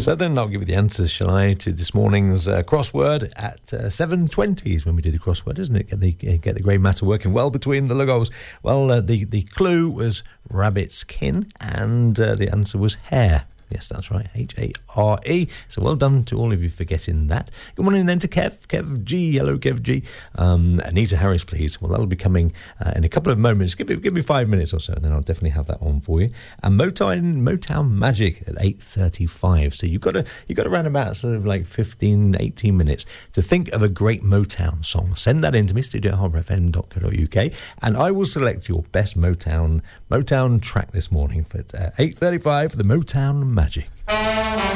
So then I'll give you the answers, shall I, to this morning's crossword at 7:20 is when we do the crossword, isn't it? Get the grey matter working well between the logos. Well, the clue was rabbit's kin, and the answer was hare. Yes, that's right, H-A-R-E. So well done to all of you for getting that. Good morning then to Kev G. Hello, Kev G. Anita Harris, please. Well, that'll be coming in a couple of moments. Give me 5 minutes or so, and then I'll definitely have that on for you. And Motown Magic at 8:35. So you've got around about sort of like 15, 18 minutes to think of a great Motown song. Send that in to me, studio@harbourfm.co.uk, and I will select your best Motown track this morning. But 8:35 for the Motown Magic.